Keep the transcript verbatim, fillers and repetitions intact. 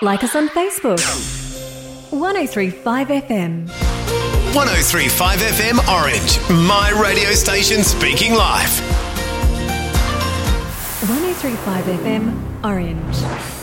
Like us on Facebook. one oh three point five F M. one oh three point five F M Orange, my radio station speaking live. one oh three point five F M Orange.